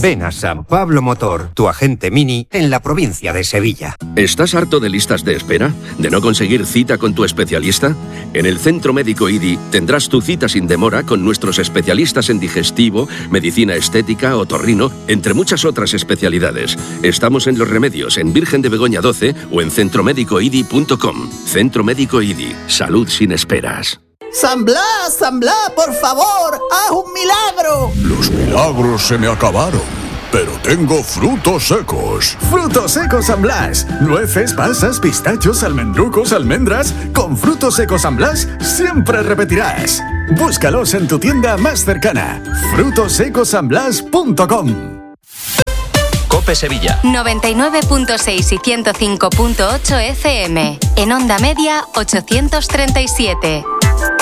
Ven a San Pablo Motor, tu agente Mini, en la provincia de Sevilla. ¿Estás harto de listas de espera? ¿De no conseguir cita con tu especialista? En el Centro Médico IDI tendrás tu cita sin demora con nuestros especialistas en digestivo, medicina estética, otorrino, entre muchas otras especialidades. Estamos en Los Remedios, en Virgen de Begoña 12 o en centromédicoidi.com. Centro Médico IDI. Salud sin esperas. San Blas, por favor, haz un milagro. Los milagros se me acabaron, pero tengo frutos secos. Frutos secos San Blas. Nueces, pasas, pistachos, almendrucos, almendras. Con frutos secos San Blas siempre repetirás. Búscalos en tu tienda más cercana. frutosecosanblas.com. COPE Sevilla 99.6 y 105.8 FM. En onda media 837.